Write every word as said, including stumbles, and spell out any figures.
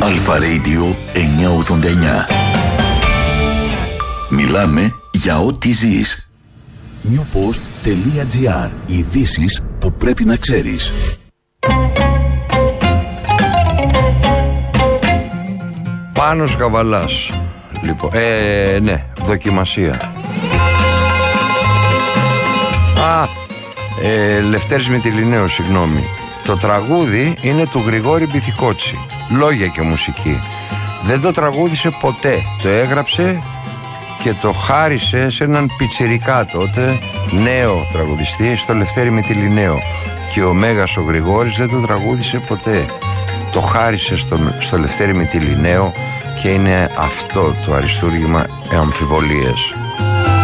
Αλφα Radio εννιακόσια ογδόντα εννιά. Μιλάμε για ό,τι ζεις. newpost.gr. Ειδήσεις που πρέπει να ξέρεις. Πάνος Καβαλάς. Λοιπόν, ε, ναι, δοκιμασία. Α, ε, Λευτέρης Μητυληναίος, συγγνώμη. Το τραγούδι είναι του Γρηγόρη Μπιθικότσι. Λόγια και μουσική. Δεν το τραγούδισε ποτέ. Το έγραψε και το χάρισε σε έναν πιτσιρικά τότε νέο τραγουδιστή, στο Λευτέρη Μητυληναίο. Και ο Μέγας ο Γρηγόρης δεν το τραγούδισε ποτέ. Το χάρισε στο, στο Λευτέρη Μητυληναίο και είναι αυτό το αριστούργημα αμφιβολίες.